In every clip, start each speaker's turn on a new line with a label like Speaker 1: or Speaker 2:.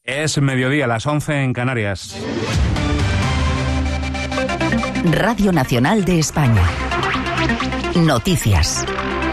Speaker 1: Es mediodía, las 11 en Canarias.
Speaker 2: Radio Nacional de España. Noticias.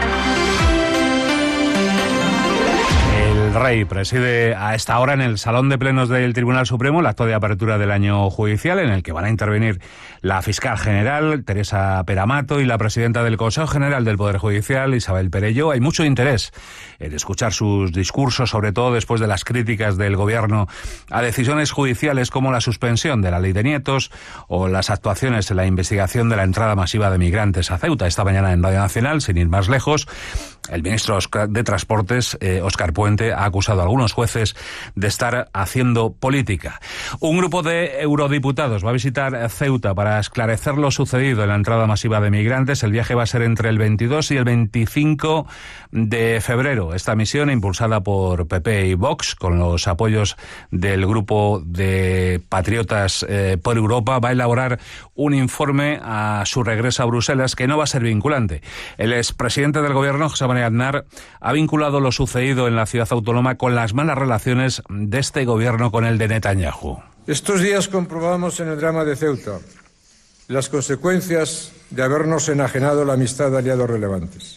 Speaker 1: El Rey preside a esta hora en el Salón de Plenos del Tribunal Supremo el acto de apertura del año judicial, en el que van a intervenir la fiscal general, Teresa Peramato, y la presidenta del Consejo General del Poder Judicial, Isabel Perelló. Hay mucho interés en escuchar sus discursos, sobre todo después de las críticas del Gobierno a decisiones judiciales como la suspensión de la ley de nietos o las actuaciones en la investigación de la entrada masiva de migrantes a Ceuta. Esta mañana en Radio Nacional, sin ir más lejos, el ministro de Transportes, Óscar Puente, ha acusado a algunos jueces de estar haciendo política. Un grupo de eurodiputados va a visitar Ceuta para esclarecer lo sucedido en la entrada masiva de migrantes. El viaje va a ser entre el 22 y el 25 de febrero. Esta misión, impulsada por PP y Vox, con los apoyos del grupo de Patriotas por Europa, va a elaborar un informe a su regreso a Bruselas que no va a ser vinculante. El expresidente del Gobierno, José María Aznar, ha vinculado lo sucedido en la ciudad autónoma con las malas relaciones de este Gobierno con el de Netanyahu.
Speaker 3: Estos días comprobamos en el drama de Ceuta las consecuencias de habernos enajenado la amistad de aliados relevantes.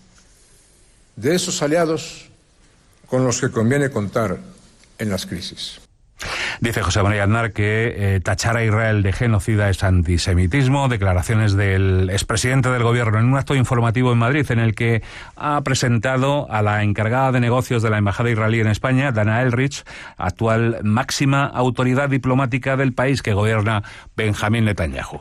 Speaker 3: De esos aliados con los que conviene contar en las crisis.
Speaker 1: Dice José María Aznar que tachar a Israel de genocida es antisemitismo. Declaraciones del expresidente del Gobierno en un acto informativo en Madrid, en el que ha presentado a la encargada de negocios de la Embajada israelí en España, Dana Elrich, actual máxima autoridad diplomática del país que gobierna Benjamín Netanyahu.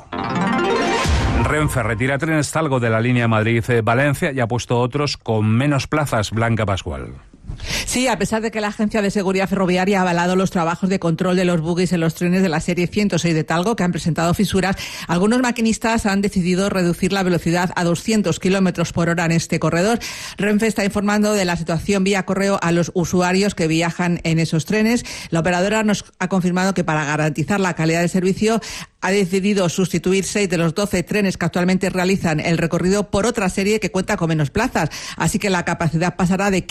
Speaker 1: Renfe retira trenes Talgo de la línea Madrid-Valencia y ha puesto otros con menos plazas. Blanca Pascual.
Speaker 4: Sí, a pesar de que la Agencia de Seguridad Ferroviaria ha avalado los trabajos de control de los buguis en los trenes de la serie 106 de Talgo, que han presentado fisuras, algunos maquinistas han decidido reducir la velocidad a 200 kilómetros por hora en este corredor. Renfe está informando de la situación vía correo a los usuarios que viajan en esos trenes. La operadora nos ha confirmado que para garantizar la calidad del servicio ha decidido sustituir 6 de los 12 trenes que actualmente realizan el recorrido por otra serie que cuenta con menos plazas. Así que la capacidad pasará de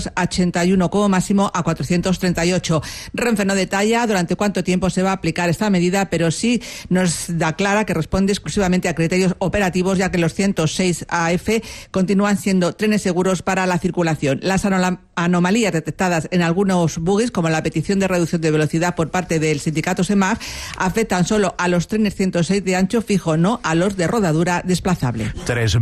Speaker 4: 581 como máximo a 438. Renfe no detalla durante cuánto tiempo se va a aplicar esta medida, pero sí nos da clara que responde exclusivamente a criterios operativos, ya que los 106 AF continúan siendo trenes seguros para la circulación. Las anomalías detectadas en algunos buguis, como la petición de reducción de velocidad por parte del sindicato SEMAF, afectan solo a los trenes 106 de ancho fijo, no a los de rodadura desplazable.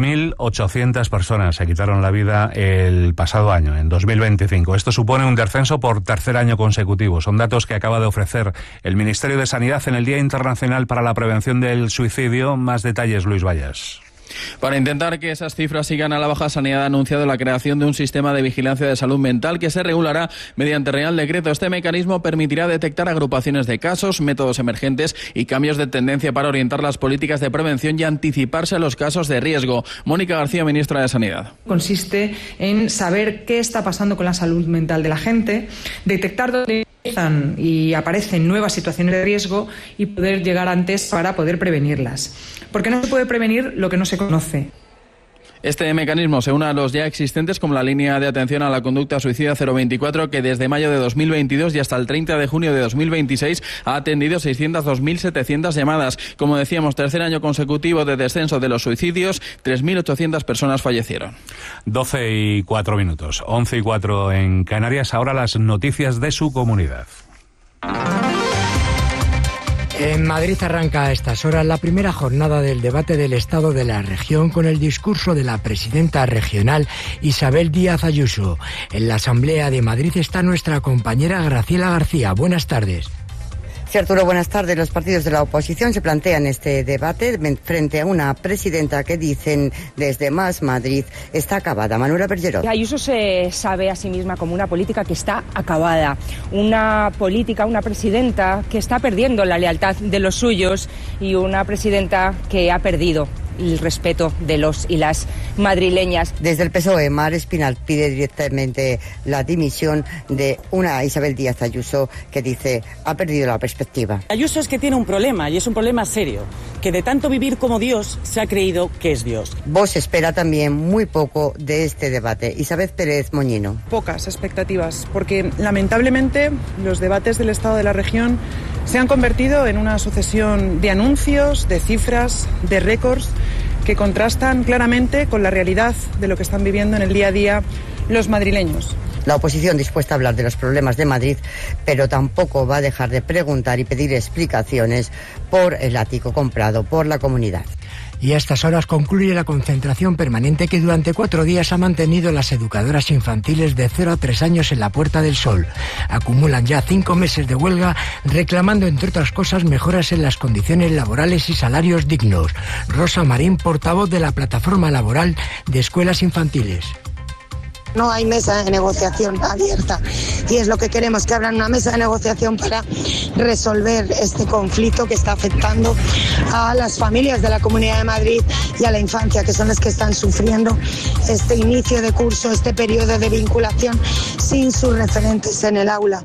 Speaker 1: 3.800 personas se quitaron la vida el pasado año, en 2025. Esto supone un descenso por tercer año consecutivo. Son datos que acaba de ofrecer el Ministerio de Sanidad en el Día Internacional para la Prevención del Suicidio. Más detalles, Luis Vallas.
Speaker 5: Para intentar que esas cifras sigan a la baja, Sanidad ha anunciado la creación de un sistema de vigilancia de salud mental que se regulará mediante Real Decreto. Este mecanismo permitirá detectar agrupaciones de casos, métodos emergentes y cambios de tendencia para orientar las políticas de prevención y anticiparse a los casos de riesgo. Mónica García, ministra de Sanidad.
Speaker 6: Consiste en saber qué está pasando con la salud mental de la gente, detectar dónde y aparecen nuevas situaciones de riesgo y poder llegar antes para poder prevenirlas. Porque no se puede prevenir lo que no se conoce.
Speaker 5: Este mecanismo se une a los ya existentes, como la línea de atención a la conducta suicida 024, que desde mayo de 2022 y hasta el 30 de junio de 2026 ha atendido 602.700 llamadas. Como decíamos, tercer año consecutivo de descenso de los suicidios, 3.800 personas fallecieron.
Speaker 1: 12:04, 11:04 en Canarias. Ahora las noticias de su comunidad.
Speaker 7: En Madrid arranca a estas horas la primera jornada del debate del Estado de la región con el discurso de la presidenta regional Isabel Díaz Ayuso. En la Asamblea de Madrid está nuestra compañera Graciela García. Buenas tardes.
Speaker 8: Sí, Arturo, buenas tardes. Los partidos de la oposición se plantean este debate frente a una presidenta que dicen desde Más Madrid está acabada. Manuela Bergerot.
Speaker 9: Ayuso se sabe a sí misma como una política que está acabada, una política, una presidenta que está perdiendo la lealtad de los suyos y una presidenta que ha perdido el respeto de los y las madrileñas.
Speaker 8: Desde el PSOE, Mar Espinal pide directamente la dimisión de una Isabel Díaz Ayuso que dice ha perdido la perspectiva.
Speaker 10: Ayuso es que tiene un problema, y es un problema serio, que de tanto vivir como Dios se ha creído que es Dios.
Speaker 8: Vox espera también muy poco de este debate. Isabel Pérez Moñino.
Speaker 11: Pocas expectativas, porque lamentablemente los debates del estado de la región se han convertido en una sucesión de anuncios, de cifras, de récords que contrastan claramente con la realidad de lo que están viviendo en el día a día los madrileños.
Speaker 8: La oposición dispuesta a hablar de los problemas de Madrid, pero tampoco va a dejar de preguntar y pedir explicaciones por el ático comprado por la comunidad.
Speaker 7: Y a estas horas concluye la concentración permanente que durante 4 días ha mantenido las educadoras infantiles de 0 a 3 años en la Puerta del Sol. Acumulan ya 5 meses de huelga reclamando, entre otras cosas, mejoras en las condiciones laborales y salarios dignos. Rosa Marín, portavoz de la Plataforma Laboral de Escuelas Infantiles.
Speaker 12: No hay mesa de negociación abierta y es lo que queremos, que abran una mesa de negociación para resolver este conflicto que está afectando a las familias de la Comunidad de Madrid y a la infancia, que son las que están sufriendo este inicio de curso, este periodo de vinculación sin sus referentes en el aula.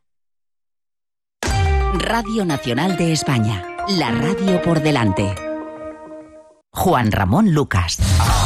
Speaker 2: Radio Nacional de España, la radio por delante. Juan Ramón Lucas.